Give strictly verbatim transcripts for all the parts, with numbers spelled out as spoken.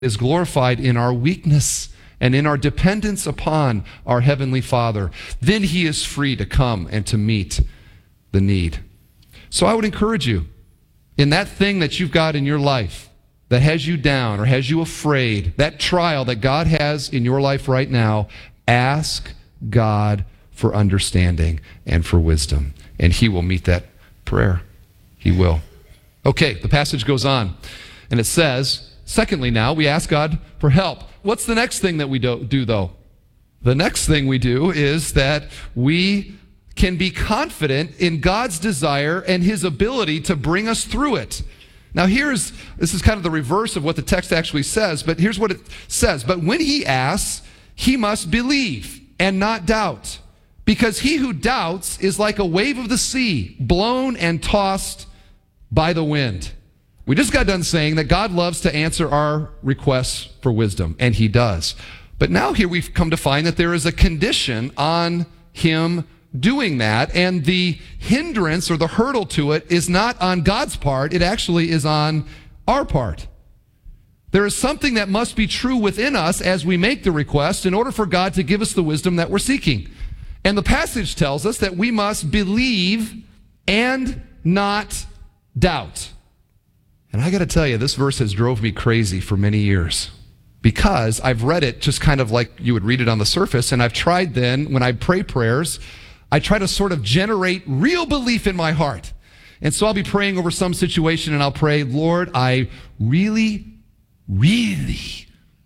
is glorified in our weakness and in our dependence upon our Heavenly Father. Then He is free to come and to meet the need. So I would encourage you, in that thing that you've got in your life that has you down or has you afraid, that trial that God has in your life right now, ask God for understanding and for wisdom, and He will meet that prayer. He will. Okay, the passage goes on, and it says, secondly now, we ask God for help. What's the next thing that we do, do though? The next thing we do is that we can be confident in God's desire and His ability to bring us through it. Now here's, this is kind of the reverse of what the text actually says, but here's what it says. But when he asks, he must believe and not doubt, because he who doubts is like a wave of the sea, blown and tossed by the wind. We just got done saying that God loves to answer our requests for wisdom, and He does. But now here we've come to find that there is a condition on Him doing that, and the hindrance or the hurdle to it is not on God's part, it actually is on our part. There is something that must be true within us as we make the request in order for God to give us the wisdom that we're seeking. And the passage tells us that we must believe and not doubt. And I got to tell you, this verse has drove me crazy for many years, because I've read it just kind of like you would read it on the surface, and I've tried then, when I pray prayers, I try to sort of generate real belief in my heart. And so I'll be praying over some situation, and I'll pray, Lord, I really, really,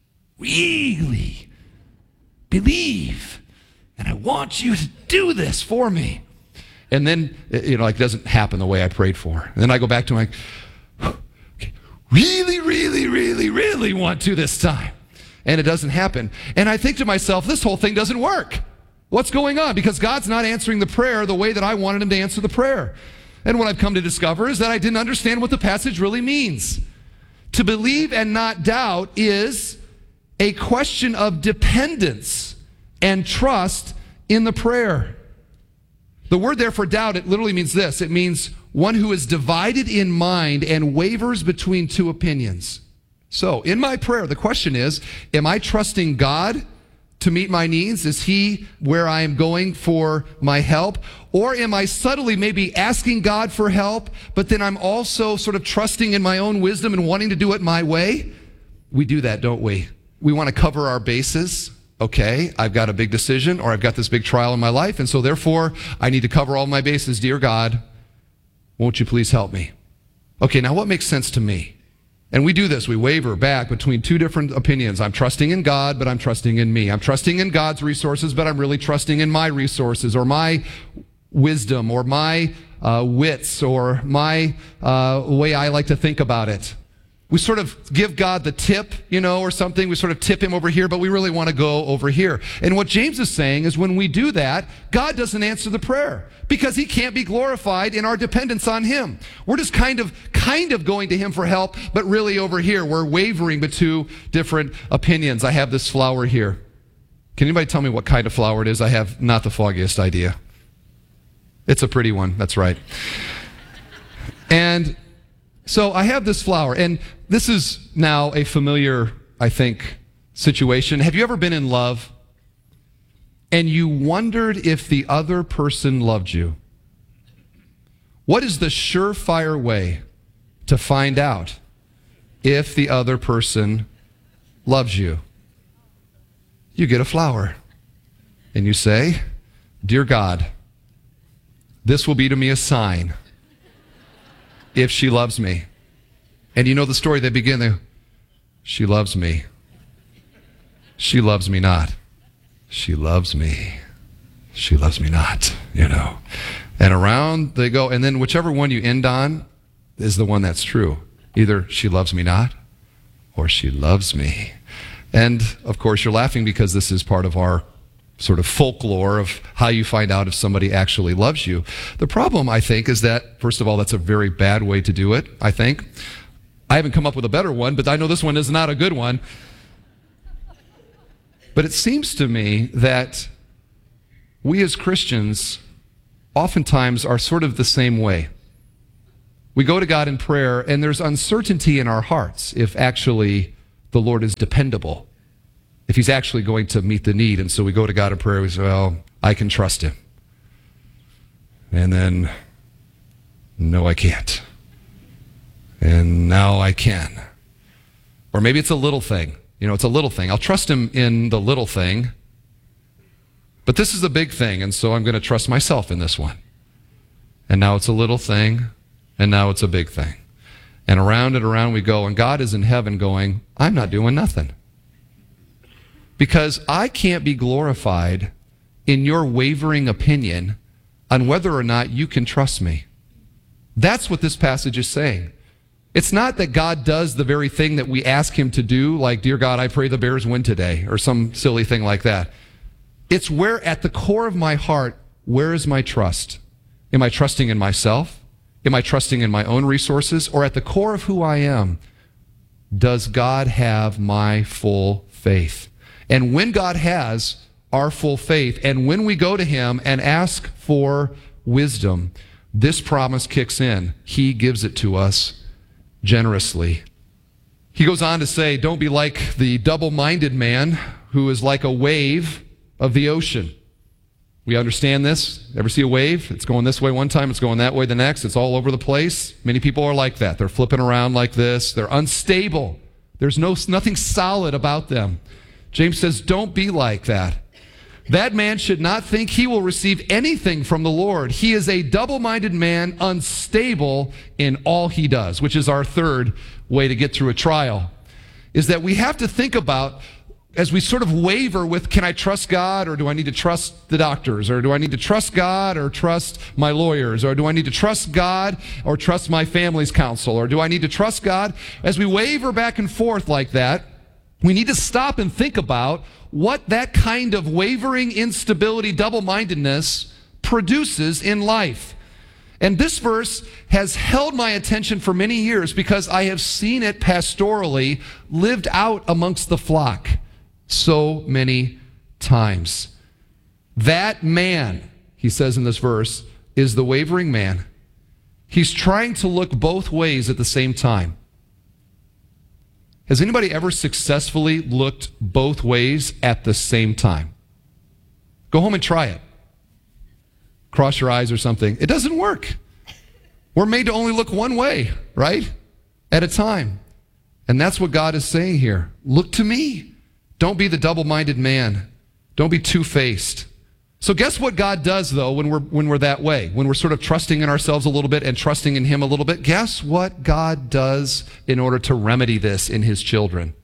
really believe, and I want you to do this for me. And then, you know, like, it doesn't happen the way I prayed for. And then I go back to my, okay, really, really, really, really want to this time. And it doesn't happen. And I think to myself, this whole thing doesn't work. What's going on? Because God's not answering the prayer the way that I wanted Him to answer the prayer. And what I've come to discover is that I didn't understand what the passage really means. To believe and not doubt is a question of dependence and trust in the prayer. The word there for doubt, it literally means this. It means one who is divided in mind and wavers between two opinions. So, in my prayer, the question is, am I trusting God to meet my needs? Is He where I am going for my help? Or am I subtly maybe asking God for help, but then I'm also sort of trusting in my own wisdom and wanting to do it my way? We do that, don't we? We want to cover our bases. Okay, I've got a big decision, or I've got this big trial in my life, and so therefore I need to cover all my bases. Dear God, won't you please help me? Okay, now what makes sense to me? And we do this. We waver back between two different opinions. I'm trusting in God, but I'm trusting in me. I'm trusting in God's resources, but I'm really trusting in my resources, or my wisdom, or my uh, wits, or my uh, way I like to think about it. We sort of give God the tip, you know, or something. We sort of tip Him over here, but we really want to go over here. And what James is saying is, when we do that, God doesn't answer the prayer, because He can't be glorified in our dependence on Him. We're just kind of, kind of going to Him for help, but really over here, we're wavering between different opinions. I have this flower here. Can anybody tell me what kind of flower it is? I have not the foggiest idea. It's a pretty one. That's right. And so I have this flower, and this is now a familiar, I think, situation. Have you ever been in love and you wondered if the other person loved you? What is the surefire way to find out if the other person loves you? You get a flower, and you say, Dear God, this will be to me a sign if she loves me. And you know the story, they begin there. She loves me. She loves me not. She loves me. She loves me not, you know. And around they go, and then whichever one you end on is the one that's true. Either she loves me not, or she loves me. And of course you're laughing because this is part of our sort of folklore of how you find out if somebody actually loves you. The problem, I think, is that, first of all, that's a very bad way to do it, I think. I haven't come up with a better one, but I know this one is not a good one. But it seems to me that we as Christians oftentimes are sort of the same way. We go to God in prayer, and there's uncertainty in our hearts if actually the Lord is dependable, if he's actually going to meet the need. And so we go to God in prayer, we say, well, I can trust him. And then, no, I can't. And now I can. Or maybe it's a little thing. You know, it's a little thing. I'll trust him in the little thing, but this is a big thing, and so I'm going to trust myself in this one. And now it's a little thing, and now it's a big thing. And around and around we go, and God is in heaven going, I'm not doing nothing. Because I can't be glorified in your wavering opinion on whether or not you can trust me. That's what this passage is saying. It's not that God does the very thing that we ask him to do, like, dear God, I pray the Bears win today, or some silly thing like that. It's where, at the core of my heart, where is my trust? Am I trusting in myself? Am I trusting in my own resources? Or at the core of who I am, does God have my full faith? And when God has our full faith, and when we go to him and ask for wisdom, this promise kicks in. He gives it to us generously. He goes on to say, don't be like the double-minded man who is like a wave of the ocean. We understand this. Ever see a wave? It's going this way one time, it's going that way the next. It's all over the place. Many people are like that. They're flipping around like this. They're unstable. There's no nothing solid about them. James says, don't be like that. That man should not think he will receive anything from the Lord. He is a double-minded man, unstable in all he does, which is our third way to get through a trial, is that we have to think about, as we sort of waver with, can I trust God, or do I need to trust the doctors, or do I need to trust God or trust my lawyers, or do I need to trust God or trust my family's counsel, or do I need to trust God? As we waver back and forth like that, we need to stop and think about what that kind of wavering, instability, double-mindedness produces in life. And this verse has held my attention for many years because I have seen it pastorally lived out amongst the flock so many times. That man, he says in this verse, is the wavering man. He's trying to look both ways at the same time. Has anybody ever successfully looked both ways at the same time? Go home and try it. Cross your eyes or something. It doesn't work. We're made to only look one way, right? At a time. And that's what God is saying here. Look to me. Don't be the double-minded man. Don't be two-faced. So guess what God does, though, when we're when we're that way, when we're sort of trusting in ourselves a little bit and trusting in him a little bit? Guess what God does in order to remedy this in his children?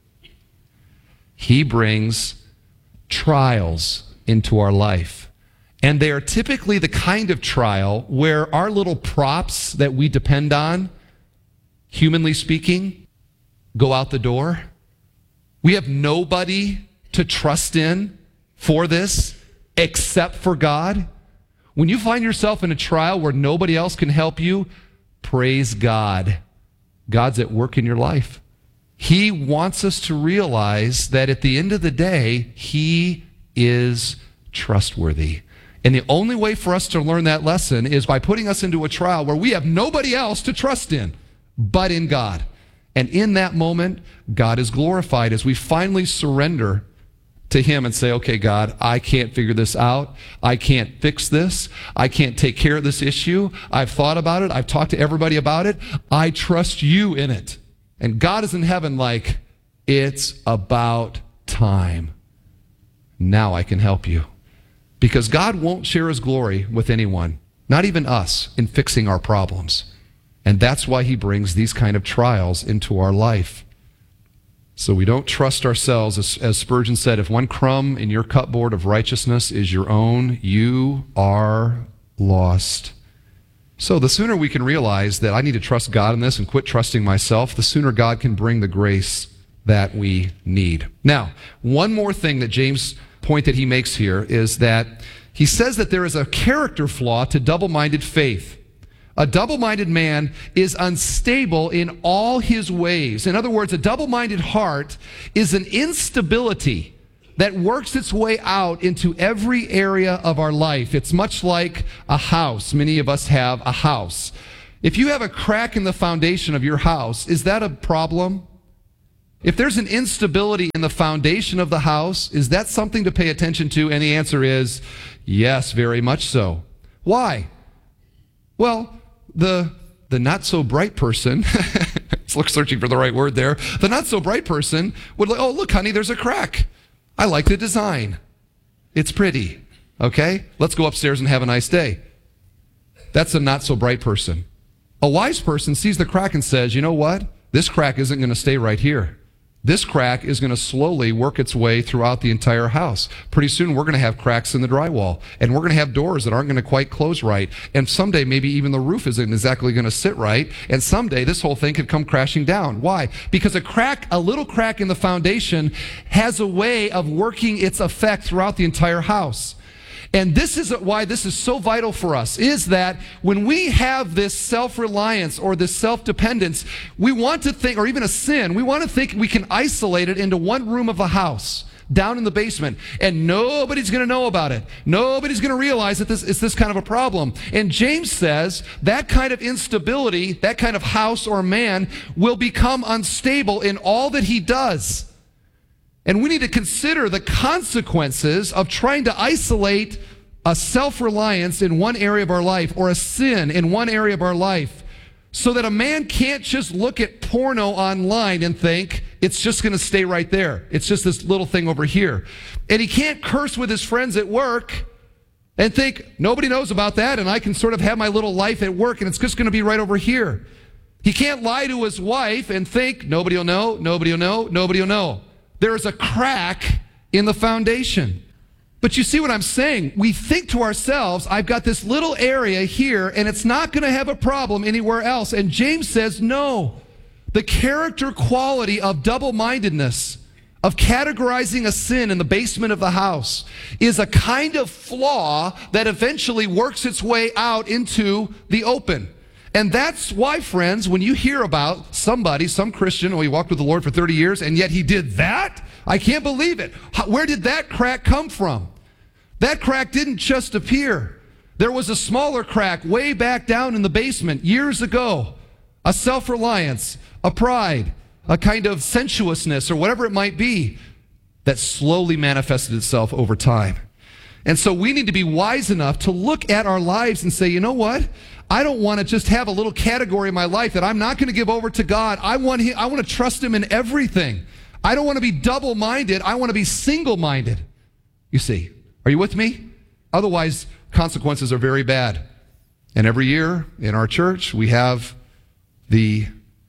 He brings trials into our life. And they are typically the kind of trial where our little props that we depend on, humanly speaking, go out the door. We have nobody to trust in for this except for God. When you find yourself in a trial where nobody else can help you, praise God. God's at work in your life. He wants us to realize that at the end of the day, he is trustworthy. And the only way for us to learn that lesson is by putting us into a trial where we have nobody else to trust in but in God. And in that moment, God is glorified as we finally surrender to him and say, okay, God, I can't figure this out. I can't fix this. I can't take care of this issue. I've thought about it. I've talked to everybody about it. I trust you in it. And God is in heaven like, it's about time. Now I can help you. Because God won't share his glory with anyone, not even us, in fixing our problems. And that's why he brings these kind of trials into our life. So we don't trust ourselves. As, as Spurgeon said, if one crumb in your cupboard of righteousness is your own, you are lost. So the sooner we can realize that I need to trust God in this and quit trusting myself, the sooner God can bring the grace that we need. Now, one more thing that James' point that he makes here is that he says that there is a character flaw to double-minded faith. A double-minded man is unstable in all his ways. In other words, a double-minded heart is an instability that works its way out into every area of our life. It's much like a house. Many of us have a house. If you have a crack in the foundation of your house, is that a problem? If there's an instability in the foundation of the house, is that something to pay attention to? And the answer is yes, very much so. Why? Well, the the not so bright person, let's searching for the right word there, the not so bright person would like, oh, look, honey, there's a crack. I like the design. It's pretty. Okay? Let's go upstairs and have a nice day. That's a not so bright person. A wise person sees the crack and says, you know what? This crack isn't going to stay right here. This crack is going to slowly work its way throughout the entire house. Pretty soon we're going to have cracks in the drywall, and we're going to have doors that aren't going to quite close right, and someday maybe even the roof isn't exactly going to sit right, and someday this whole thing could come crashing down. Why? Because a crack, a little crack in the foundation has a way of working its effect throughout the entire house. And this is why this is so vital for us, is that when we have this self-reliance or this self-dependence, we want to think, or even a sin, we want to think we can isolate it into one room of the house, down in the basement, and nobody's going to know about it. Nobody's going to realize that this is this kind of a problem. And James says that kind of instability, that kind of house or man will become unstable in all that he does. And we need to consider the consequences of trying to isolate a self-reliance in one area of our life or a sin in one area of our life so that a man can't just look at porno online and think it's just going to stay right there. It's just this little thing over here. And he can't curse with his friends at work and think nobody knows about that and I can sort of have my little life at work and it's just going to be right over here. He can't lie to his wife and think nobody will know, nobody will know, nobody will know. There is a crack in the foundation. But you see what I'm saying? We think to ourselves, I've got this little area here, and it's not going to have a problem anywhere else. And James says, no. The character quality of double-mindedness, of categorizing a sin in the basement of the house, is a kind of flaw that eventually works its way out into the open. And that's why, friends, when you hear about somebody, some Christian, oh, he walked with the Lord for thirty years, and yet he did that? I can't believe it. How, where did that crack come from? That crack didn't just appear. There was a smaller crack way back down in the basement years ago. A self-reliance, a pride, a kind of sensuousness, or whatever it might be, that slowly manifested itself over time. And so we need to be wise enough to look at our lives and say, you know what? I don't want to just have a little category in my life that I'm not going to give over to God. I want him, I want to trust him in everything. I don't want to be double-minded. I want to be single-minded. You see, are you with me? Otherwise, consequences are very bad. And every year in our church, we have the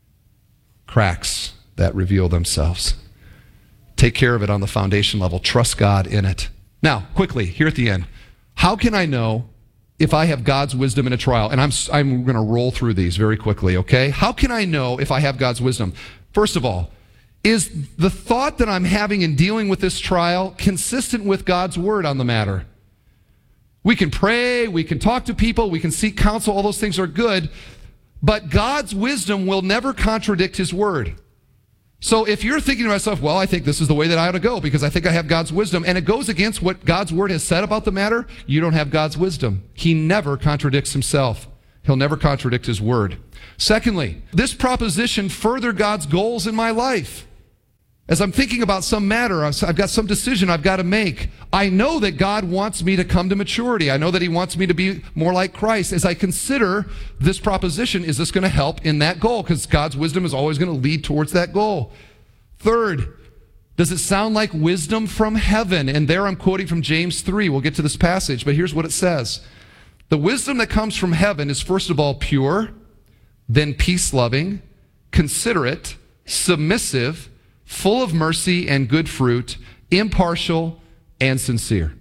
cracks that reveal themselves. Take care of it on the foundation level. Trust God in it. Now, quickly, here at the end, how can I know if I have God's wisdom in a trial? And I'm, I'm going to roll through these very quickly, okay? How can I know if I have God's wisdom? First of all, is the thought that I'm having in dealing with this trial consistent with God's word on the matter? We can pray, we can talk to people, we can seek counsel, all those things are good, but God's wisdom will never contradict his word. So if you're thinking to yourself, well, I think this is the way that I ought to go because I think I have God's wisdom, and it goes against what God's word has said about the matter, you don't have God's wisdom. He never contradicts himself. He'll never contradict his word. Secondly, this proposition further God's goals in my life. As I'm thinking about some matter, I've got some decision I've got to make. I know that God wants me to come to maturity. I know that he wants me to be more like Christ. As I consider this proposition, is this going to help in that goal? Because God's wisdom is always going to lead towards that goal. Third, does it sound like wisdom from heaven? And there I'm quoting from James three. We'll get to this passage, but here's what it says. The wisdom that comes from heaven is first of all pure, then peace-loving, considerate, submissive, full of mercy and good fruit, impartial and sincere.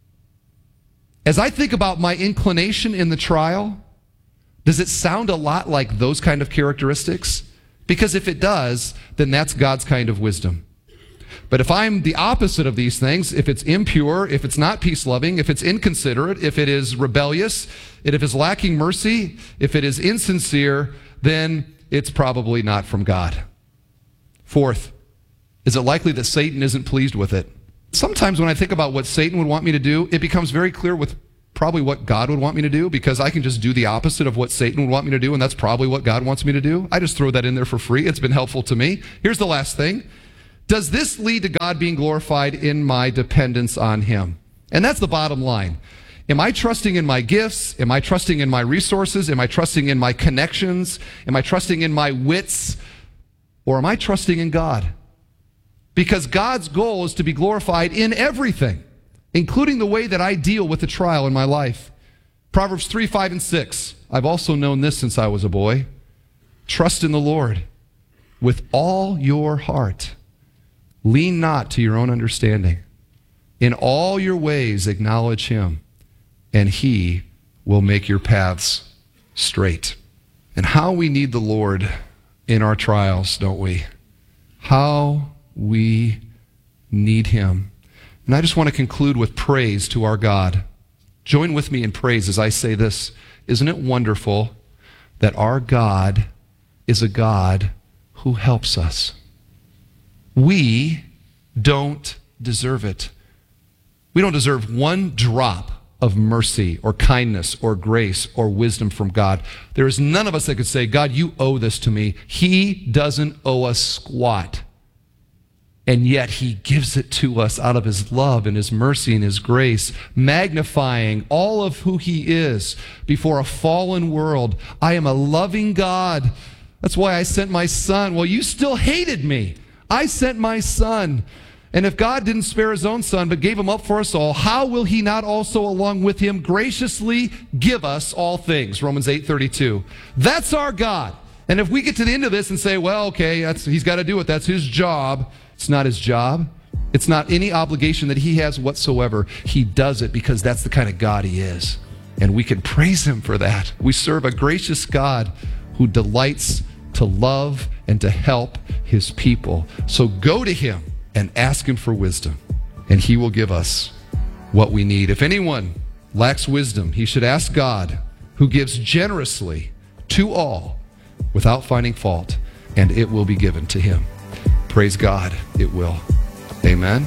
As I think about my inclination in the trial, does it sound a lot like those kind of characteristics? Because if it does, then that's God's kind of wisdom. But if I'm the opposite of these things, if it's impure, if it's not peace-loving, if it's inconsiderate, if it is rebellious, if it is lacking mercy, if it is insincere, then it's probably not from God. Fourth, is it likely that Satan isn't pleased with it? Sometimes when I think about what Satan would want me to do, it becomes very clear with probably what God would want me to do, because I can just do the opposite of what Satan would want me to do, and that's probably what God wants me to do. I just throw that in there for free. It's been helpful to me. Here's the last thing. Does this lead to God being glorified in my dependence on him? And that's the bottom line. Am I trusting in my gifts? Am I trusting in my resources? Am I trusting in my connections? Am I trusting in my wits? Or am I trusting in God? Because God's goal is to be glorified in everything, including the way that I deal with the trial in my life. Proverbs three, five, and six. I've also known this since I was a boy. Trust in the Lord with all your heart. Lean not to your own understanding. In all your ways acknowledge him, and he will make your paths straight. And how we need the Lord in our trials, don't we? How we need him. And I just want to conclude with praise to our God. Join with me in praise as I say this. Isn't it wonderful that our God is a God who helps us? We don't deserve it. We don't deserve one drop of mercy or kindness or grace or wisdom from God. There is none of us that could say, God, you owe this to me. He doesn't owe us squat. And yet he gives it to us out of his love and his mercy and his grace, magnifying all of who he is before a fallen world. I am a loving God. That's why I sent my son. Well, you still hated me. I sent my son. And if God didn't spare his own son, but gave him up for us all, how will he not also along with him graciously give us all things? Romans eight thirty-two. That's our God. And if we get to the end of this and say, well, okay, that's, he's got to do it. That's his job. It's not his job. It's not any obligation that he has whatsoever. He does it because that's the kind of God he is. And we can praise him for that. We serve a gracious God who delights to love and to help his people. So go to him and ask him for wisdom, and he will give us what we need. If anyone lacks wisdom, he should ask God, who gives generously to all without finding fault, and it will be given to him. Praise God, it will. Amen.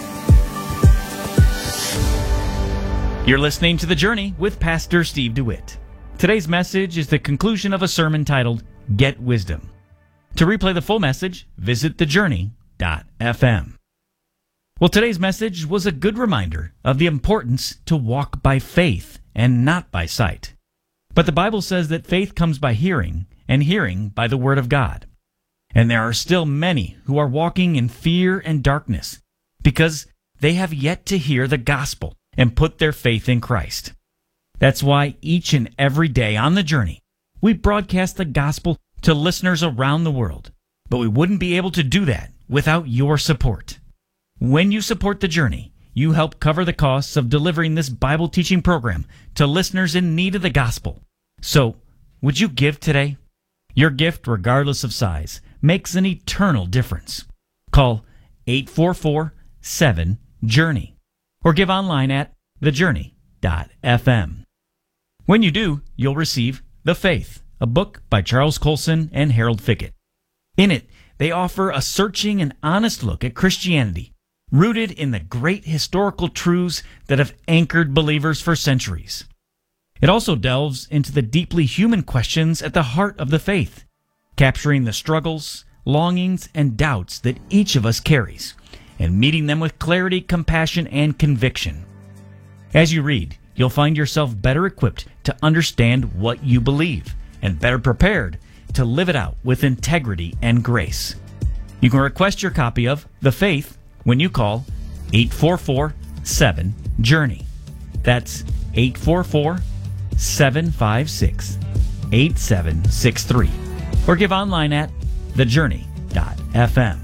You're listening to The Journey with Pastor Steve DeWitt. Today's message is the conclusion of a sermon titled, Get Wisdom. To replay the full message, visit the journey dot f m. Well, today's message was a good reminder of the importance to walk by faith and not by sight. But the Bible says that faith comes by hearing, and hearing by the Word of God. And there are still many who are walking in fear and darkness because they have yet to hear the gospel and put their faith in Christ. That's why each and every day on The Journey, we broadcast the gospel to listeners around the world. But we wouldn't be able to do that without your support. When you support The Journey, you help cover the costs of delivering this Bible teaching program to listeners in need of the gospel. So, would you give today? Your gift, regardless of size, makes an eternal difference. Call eight four four, seven, journey or give online at the journey dot f m. When you do, you'll receive The Faith, a book by Charles Colson and Harold Fickett. In it, they offer a searching and honest look at Christianity, rooted in the great historical truths that have anchored believers for centuries. It also delves into the deeply human questions at the heart of the faith, capturing the struggles, longings, and doubts that each of us carries, and meeting them with clarity, compassion, and conviction. As you read, you'll find yourself better equipped to understand what you believe, and better prepared to live it out with integrity and grace. You can request your copy of The Faith when you call eight four four, seven, journey. That's eight four four, seven five six, eight seven six three. Or give online at the journey dot f m.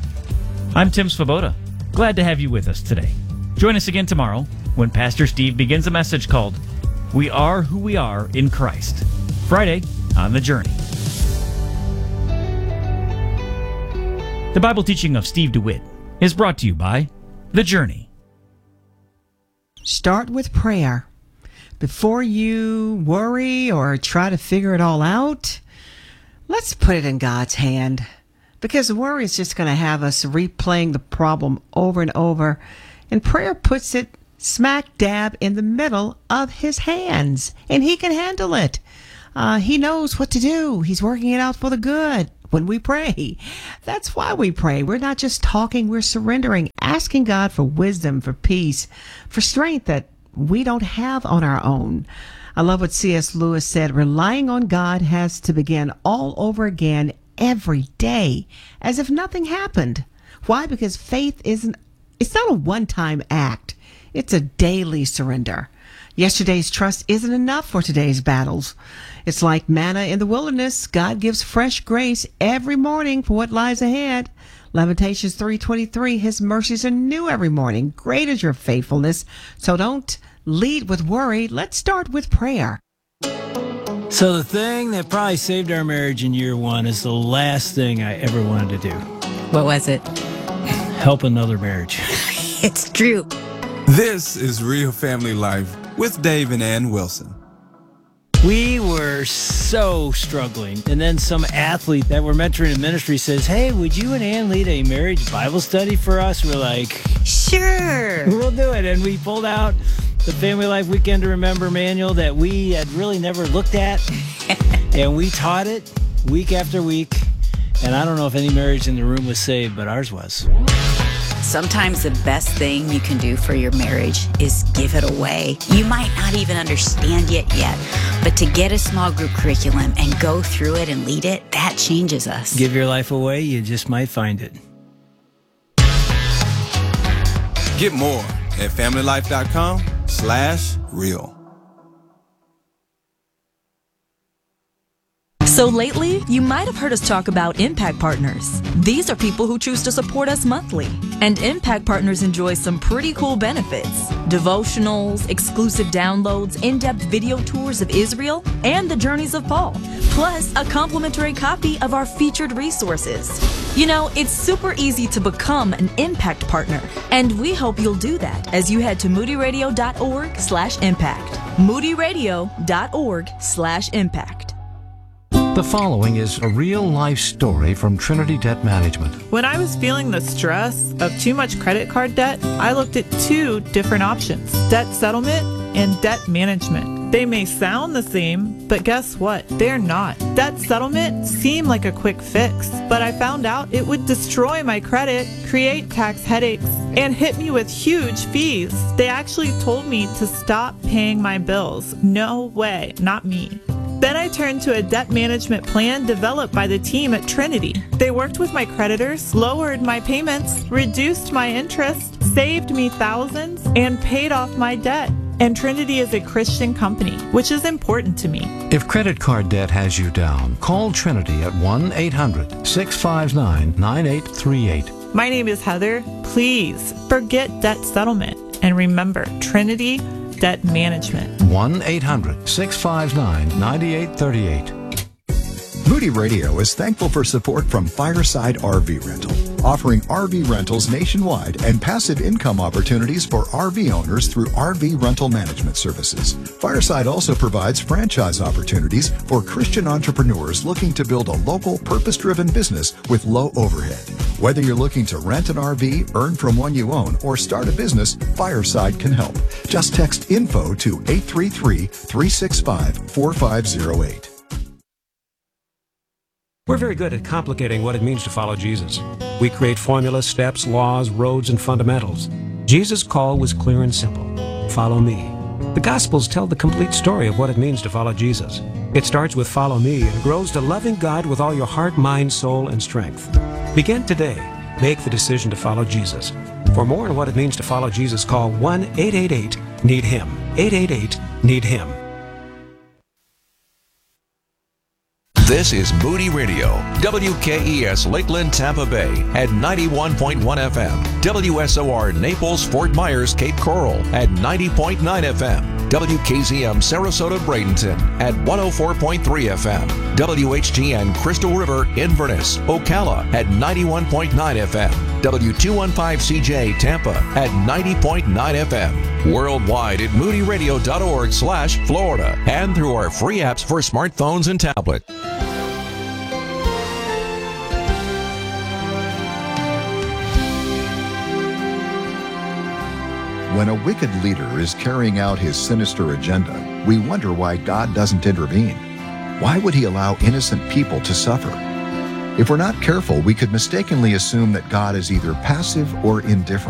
I'm Tim Svoboda. Glad to have you with us today. Join us again tomorrow when Pastor Steve begins a message called We Are Who We Are in Christ. Friday on The Journey. The Bible teaching of Steve DeWitt is brought to you by The Journey. Start with prayer. Before you worry or try to figure it all out, let's put it in God's hand. Because worry is just going to have us replaying the problem over and over. And prayer puts it smack dab in the middle of his hands, and he can handle it. Uh, he knows what to do. He's working it out for the good when we pray. That's why we pray. We're not just talking, we're surrendering, asking God for wisdom, for peace, for strength that we don't have on our own. I love what C S Lewis said, relying on God has to begin all over again every day, as if nothing happened. Why? Because faith isn't, it's not a one-time act. It's a daily surrender. Yesterday's trust isn't enough for today's battles. It's like manna in the wilderness. God gives fresh grace every morning for what lies ahead. Lamentations three twenty-three, his mercies are new every morning. Great is your faithfulness. So don't lead with worry. Let's start with prayer. So the thing that probably saved our marriage in year one is the last thing I ever wanted to do. What was it? Help another marriage. It's true. This is Real Family Life with Dave and Ann Wilson. We were so struggling. And then some athlete that we're mentoring in ministry says, hey, would you and Ann lead a marriage Bible study for us? We're like, sure, we'll do it. And we pulled out the Family Life Weekend to Remember manual that we had really never looked at. And we taught it week after week. And I don't know if any marriage in the room was saved, but ours was. Sometimes the best thing you can do for your marriage is give it away. You might not even understand it yet, but to get a small group curriculum and go through it and lead it, that changes us. Give your life away, you just might find it. Get more at familylife.com slash real. So lately, you might have heard us talk about Impact Partners. These are people who choose to support us monthly. And Impact Partners enjoy some pretty cool benefits. Devotionals, exclusive downloads, in-depth video tours of Israel, and the journeys of Paul. Plus, a complimentary copy of our featured resources. You know, it's super easy to become an Impact Partner. And we hope you'll do that as you head to moodyradio.org slash impact. moodyradio.org slash impact. The following is a real-life story from Trinity Debt Management. When I was feeling the stress of too much credit card debt, I looked at two different options, debt settlement and debt management. They may sound the same, but guess what? They're not. Debt settlement seemed like a quick fix, but I found out it would destroy my credit, create tax headaches, and hit me with huge fees. They actually told me to stop paying my bills. No way, not me. Then I turned to a debt management plan developed by the team at Trinity. They worked with my creditors, lowered my payments, reduced my interest, saved me thousands, and paid off my debt. And Trinity is a Christian company, which is important to me. If credit card debt has you down, call Trinity at one eight hundred six five nine nine eight three eight. My name is Heather. Please forget debt settlement and remember Trinity Debt Management. one eight hundred six five nine nine eight three eight. Moody Radio is thankful for support from Fireside R V Rental, offering R V rentals nationwide and passive income opportunities for R V owners through R V rental management services. Fireside also provides franchise opportunities for Christian entrepreneurs looking to build a local, purpose-driven business with low overhead. Whether you're looking to rent an R V, earn from one you own, or start a business, Fireside can help. Just text info to eight three three, three six five, four five zero eight. We're very good at complicating what it means to follow Jesus. We create formulas, steps, laws, roads, and fundamentals. Jesus' call was clear and simple. Follow me. The Gospels tell the complete story of what it means to follow Jesus. It starts with follow me and grows to loving God with all your heart, mind, soul, and strength. Begin today. Make the decision to follow Jesus. For more on what it means to follow Jesus, call one eight eight eight, need him. eight eight eight, need him. This is Moody Radio, W K E S Lakeland, Tampa Bay at ninety-one point one F M, W S O R Naples, Fort Myers, Cape Coral at ninety point nine F M, W K Z M Sarasota, Bradenton at one oh four point three F M, W H G N Crystal River, Inverness, Ocala at ninety-one point nine F M, W two fifteen C J Tampa at ninety point nine F M, worldwide at moodyradio.org slash Florida, and through our free apps for smartphones and tablets. When a wicked leader is carrying out his sinister agenda, we wonder why God doesn't intervene. Why would he allow innocent people to suffer? If we're not careful, we could mistakenly assume that God is either passive or indifferent.